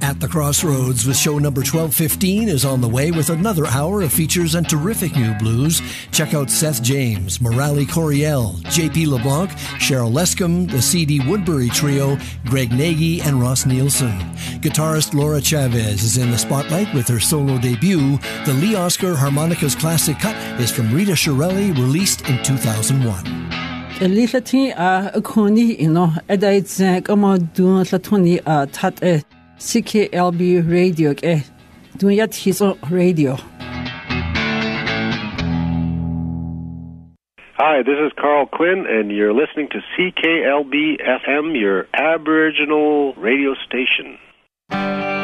At the Crossroads with show number 1215 is on the way with another hour of features and terrific new blues. Check out Seth James, Morale Coriel, J.P. LeBlanc, Cheryl Lescombe, the C.D. Woodbury Trio, Greg Nagy, and Ross Nielsen. Guitarist Laura Chavez is in the spotlight with her solo debut. The Lee Oscar Harmonicas Classic Cut is from Rita Shirelli, released in 2001. Lilati Koni Edaids Gamadun Latoni Tat CKLB Radio Dunyat his radio. Hi, this is Carl Quinn, and you're listening to CKLB FM, your Aboriginal radio station.